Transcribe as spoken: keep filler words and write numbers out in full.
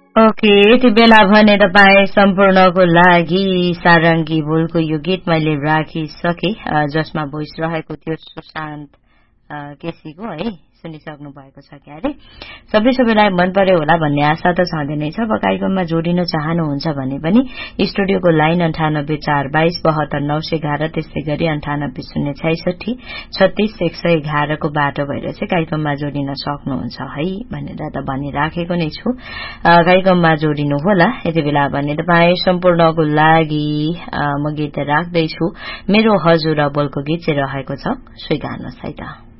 Okay यति बेला भने तपाईँ सम्पूर्णको लागि सारङ्गी बोलको यो गीत मैले राखिसके जसमा भोइस रहेको थियो सुशान्त केसीको है सुनिसक्नु भएको छ क्यारे सबै सबैलाई मन पर्यो होला भन्ने आशा त छँदै नै छ। कार्यक्रममा जोडिन चाहनुहुन्छ भने पनि स्टुडियोको लाइन अन्ठानब्बे चार बाइस बहत्तर नौ सय एघार त्यस्तै गरी अन्ठानब्बे शून्य छैसठी छत्तीस एक सय एघारको बाटो भएर चाहिँ कार्यक्रममा जोडिन सक्नुहुन्छ है भनेर त भनिराखेको नै छु। कार्यक्रममा जोडिनु होला यति बेला भने तपाईँ सम्पूर्णको लागि म गीत राख्दैछु। मेरो हजुर बोलको गीत चाहिँ रहेको छ स्वीकार्नुहोस् है त।